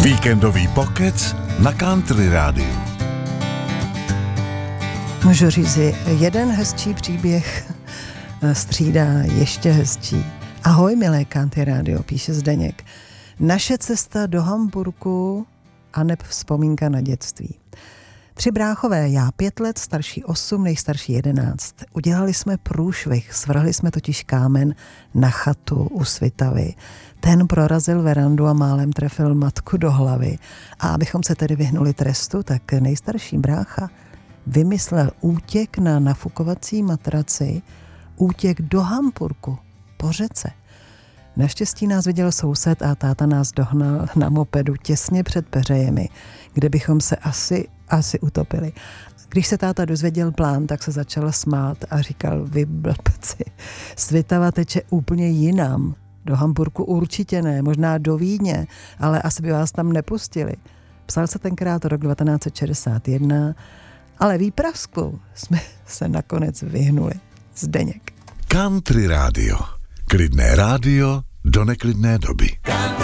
Víkendový pokec na Country Rádiu. Můžu říct, jeden hezčí příběh střídá ještě hezčí. Ahoj, milé Country Rádio, píše Zdeněk. Naše cesta do Hamburku a neb vzpomínka na dětství. 3 bráchové, já 5 let, starší 8, nejstarší 11. Udělali jsme průšvih, svrhli jsme totiž kámen na chatu u Svitavy. Ten prorazil verandu a málem trefil matku do hlavy. A abychom se tedy vyhnuli trestu, tak nejstarší brácha vymyslel útěk na nafukovací matraci, útěk do Hamburku po řece. Naštěstí nás viděl soused a táta nás dohnal na mopedu těsně před Peřejemi, kde bychom se asi utopili. Když se táta dozvěděl plán, tak se začal smát a říkal, vy blbci, Svitava teče úplně jinam. Do Hamburku určitě ne, možná do Vídně, ale asi by vás tam nepustili. Psal se tenkrát rok 1961, ale výpravsku jsme se nakonec vyhnuli. Zdeněk. Country Rádio. Klidné rádio do neklidné doby.